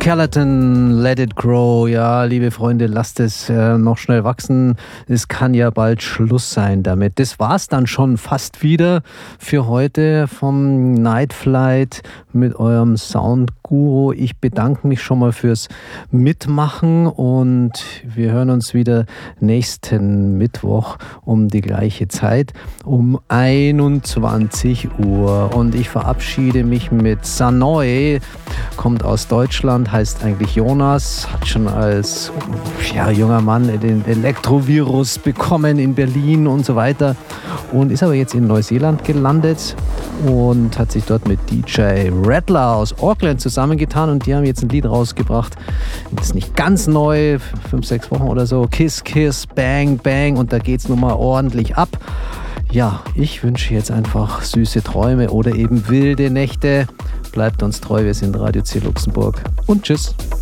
Skeleton, Let It Grow. Ja, liebe Freunde, lasst es noch schnell wachsen. Es kann ja bald Schluss sein damit. Das war's dann schon fast wieder für heute vom Night Flight mit eurem Soundguru. Ich bedanke mich schon mal fürs Mitmachen und wir hören uns wieder nächsten Mittwoch um die gleiche Zeit, um 21 Uhr. Und ich verabschiede mich mit Sanoy, kommt aus Deutschland, heißt eigentlich Jonas, hat schon als junger Mann den Elektrovirus bekommen in Berlin und so weiter und ist aber jetzt in Neuseeland gelandet und hat sich dort mit DJ Rattler aus Auckland zusammengetan und die haben jetzt ein Lied rausgebracht. Das ist nicht ganz neu, 5-6 Wochen oder so. Kiss, Kiss, Bang, Bang und da geht's nun mal ordentlich ab. Ja, ich wünsche jetzt einfach süße Träume oder eben wilde Nächte. Bleibt uns treu, wir sind Radio C Luxemburg und tschüss.